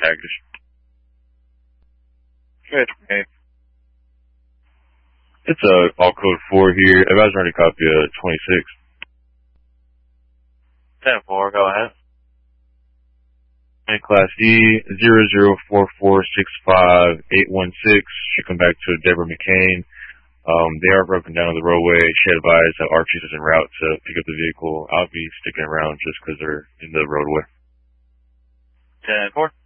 package. Good. Okay. It's all code 4 here. Advisor already copy 26. 10-4, go ahead. And Class D 004465-816 should come back to Deborah McCain. They are broken down on the roadway. She advised that Archie's is en route to pick up the vehicle. I'll be sticking around just because they're in the roadway. 10-4.